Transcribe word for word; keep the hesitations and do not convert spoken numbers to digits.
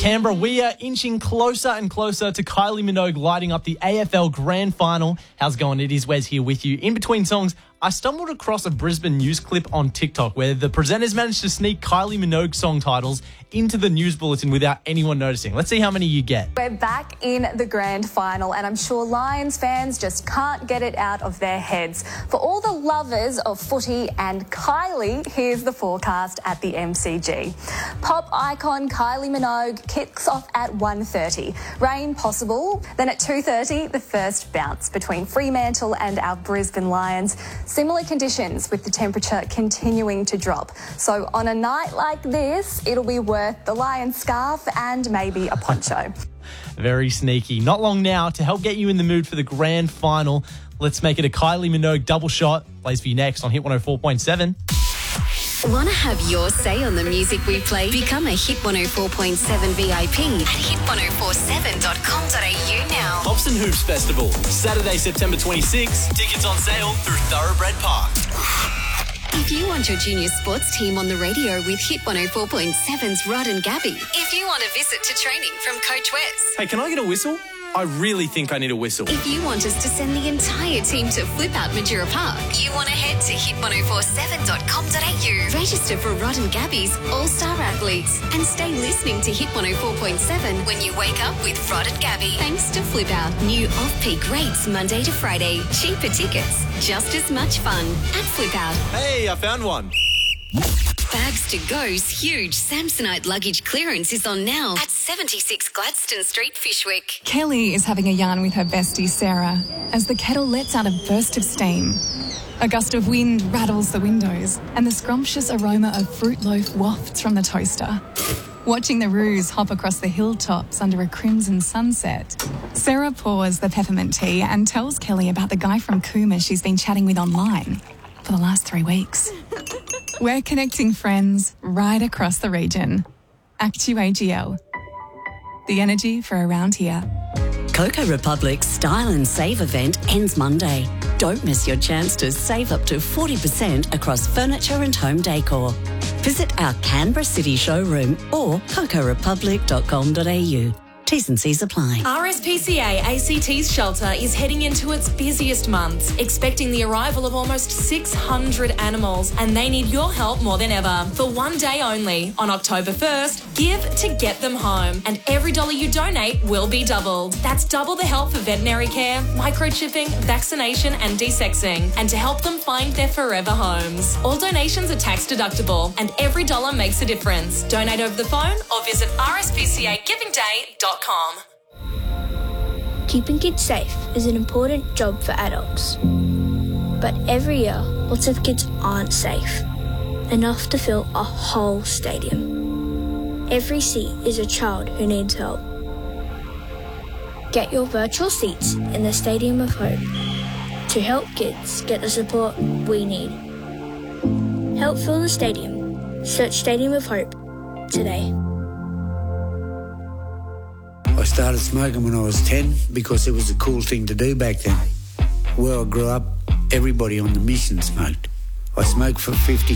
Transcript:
Canberra, we are inching closer and closer to Kylie Minogue lighting up the A F L Grand Final. How's it going? It is Wes here with you. In between songs, I stumbled across a Brisbane news clip on TikTok where the presenters managed to sneak Kylie Minogue song titles into the news bulletin without anyone noticing. Let's see how many you get. We're back in the Grand Final and I'm sure Lions fans just can't get it out of their heads. For all the lovers of footy and Kylie, here's the forecast at the M C G. Pop icon Kylie Minogue kicks off at one thirty. Rain possible. Then at two thirty, the first bounce between Fremantle and our Brisbane Lions. Similar conditions with the temperature continuing to drop. So on a night like this, it'll be worth the Lion scarf and maybe a poncho. Very sneaky. Not long now. To help get you in the mood for the Grand Final, let's make it a Kylie Minogue double shot. Plays for you next on Hit one oh four point seven. Want to have your say on the music we play? Become a Hit one oh four point seven V I P at hit one oh four seven dot com dot a u now. Hobson Hoops Festival, Saturday, September twenty-sixth. Tickets on sale through Thoroughbred Park. If you want your junior sports team on the radio with Hit one oh four point seven's Rod and Gabby. If you want a visit to training from Coach Wes. Hey, can I get a whistle? I really think I need a whistle. If you want us to send the entire team to Flip Out Majura Park, you want to head to hit one oh four seven dot com dot a u. Register for Rod and Gabby's All-Star Athletes and stay listening to Hit one oh four point seven when you wake up with Rod and Gabby. Thanks to Flip Out. New off-peak rates Monday to Friday. Cheaper tickets. Just as much fun at Flip Out. Hey, I found one. Bags to Go's huge Samsonite luggage clearance is on now at seventy-six Gladstone Street, Fishwick. Kelly is having a yarn with her bestie Sarah as the kettle lets out a burst of steam. A gust of wind rattles the windows and the scrumptious aroma of fruit loaf wafts from the toaster. Watching the roos hop across the hilltops under a crimson sunset, Sarah pours the peppermint tea and tells Kelly about the guy from Cooma she's been chatting with online for the last three weeks. We're connecting friends right across the region. Actu A G L. The energy for around here. Coco Republic's Style and Save event ends Monday. Don't miss your chance to save up to forty percent across furniture and home decor. Visit our Canberra City showroom or coco republic dot com dot a u. T's and C's apply. R S P C A A C T's shelter is heading into its busiest months, expecting the arrival of almost six hundred animals, and they need your help more than ever. For one day only, on October first, give to get them home, and every dollar you donate will be doubled. That's double the help for veterinary care, microchipping, vaccination and desexing, and to help them find their forever homes. All donations are tax deductible, and every dollar makes a difference. Donate over the phone or visit r s p c a giving day dot com. Keeping kids safe is an important job for adults. But every year, lots of kids aren't safe. Enough to fill a whole stadium. Every seat is a child who needs help. Get your virtual seats in the Stadium of Hope to help kids get the support we need. Help fill the stadium. Search Stadium of Hope today. I started smoking when I was ten because it was a cool thing to do back then. Where I grew up, everybody on the mission smoked. I smoked for fifty